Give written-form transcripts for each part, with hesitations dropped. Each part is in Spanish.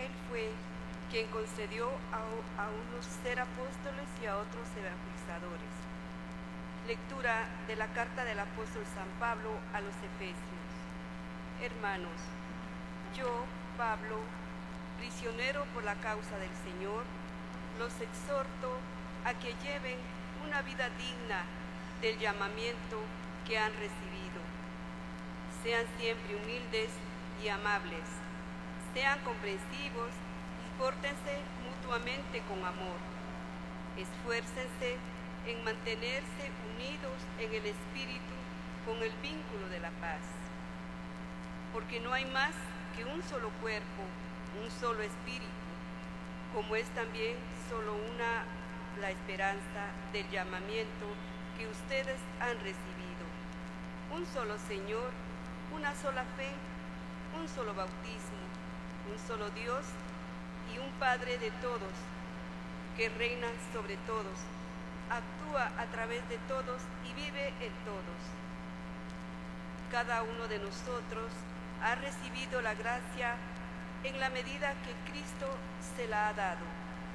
Él fue quien concedió a unos ser apóstoles y a otros evangelizadores. Lectura de la carta del apóstol San Pablo a los Efesios. Hermanos, yo, Pablo, prisionero por la causa del Señor, los exhorto a que lleven una vida digna del llamamiento que han recibido. Sean siempre humildes y amables, sean comprensivos y pórtense mutuamente con amor. Esfuércense en mantenerse unidos en el Espíritu con el vínculo de la paz. Porque no hay más que un solo cuerpo, un solo espíritu, como es también solo una la esperanza del llamamiento que ustedes han recibido. Un solo Señor, una sola fe, un solo bautismo, un solo Dios y un Padre de todos, que reina sobre todos, actúa a través de todos y vive en todos. Cada uno de nosotros ha recibido la gracia en la medida que Cristo se la ha dado.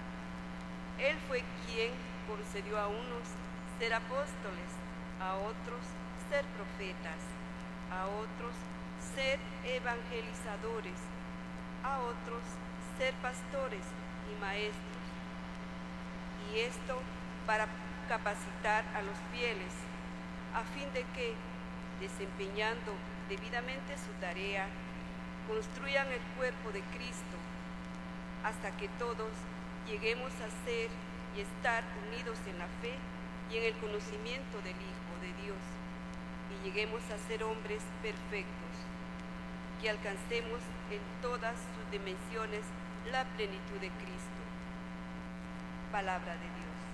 Él fue quien concedió a unos ser apóstoles, a otros ser profetas, a otros ser evangelizadores, a otros ser pastores y maestros. Y esto para capacitar a los fieles, a fin de que, desempeñando debidamente su tarea, construyan el cuerpo de Cristo, hasta que todos lleguemos a ser y estar unidos en la fe y en el conocimiento del Hijo de Dios, y lleguemos a ser hombres perfectos, que alcancemos en todas sus dimensiones la plenitud de Cristo. Palabra de Dios.